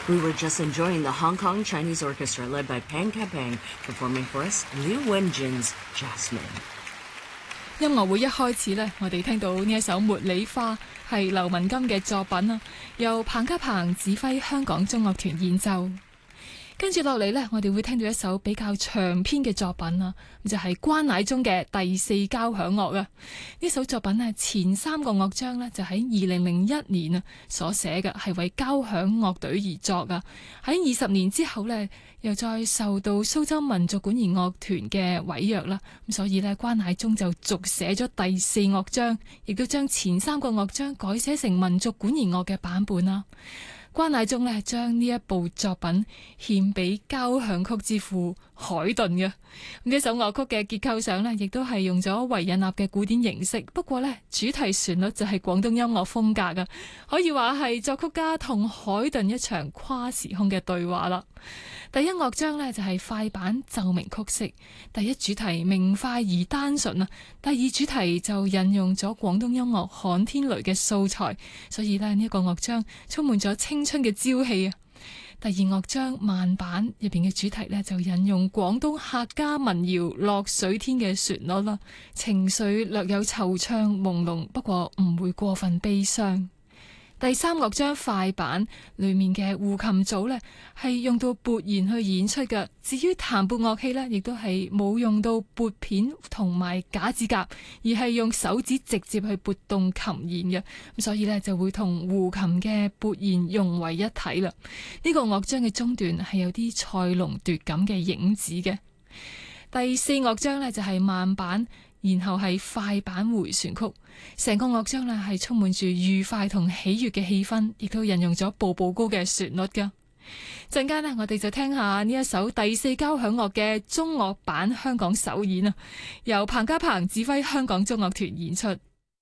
We were just enjoying the Hong Kong Chinese Orchestra led by Pang Kapang performing for us Liu Wenjin's Jasmine。 音樂會一開始呢，我哋聽到呢一首《茉莉花》係劉文金嘅作品啊，由彭家鵬指揮香港中樂團演奏。跟住落嚟呢，我哋會聽到一首比較長篇嘅作品啊，就係關乃忠嘅第四交響樂啊。呢首作品呢，前3個樂章呢，就喺2001年啊所寫嘅，係為交響樂隊而作噶。喺20年之後呢，又再受到蘇州民族管弦樂團嘅委約啦，咁所以呢，關乃忠就續寫咗第4樂章，亦都將前3個樂章改寫成民族管弦樂嘅版本啦。關乃忠呢，將呢一部作品獻俾交響曲之父海頓嘅。呢首樂曲嘅結構上呢，亦都係用咗維也納嘅古典形式，不過呢，主題旋律就係廣東音樂風格嘅，可以話係作曲家同海頓一場跨時空嘅對話啦。第1樂章呢，就係快板奏鳴曲式，第1主題明快而單純啊，第2主題就引用咗廣東音樂旱天雷嘅素材，所以呢，呢一個樂章充滿咗青春嘅朝氣啊。第2樂章慢板入邊嘅主題呢，就引用廣東客家民謠落水天嘅旋律啦，情緒略有惆悵朦朧，不過唔會過分悲傷。第3樂章快板裏面嘅胡琴組呢，係用到撥弦去演出嘅，至於彈撥樂器呢，亦都係冇用到撥片同埋假指甲，而係用手指直接去撥動琴弦嘅，咁所以呢，就會同胡琴嘅撥弦融為一體啦。呢個樂章嘅中段係有啲賽龍奪錦嘅影子嘅。第4樂章呢，就係慢板，然後係快板回旋曲，成個樂章呢係充滿住愉快同喜悅嘅氣氛，亦都引用咗步步高嘅旋律噶。陣間呢，我哋就聽下呢一首第4交響樂嘅中樂版香港首演啊，由彭家鵬指揮香港中樂團演出。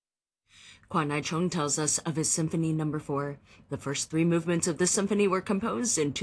Quan Nai Chung tells us of his Symphony No. 4. The first 3 movements of this symphony were composed in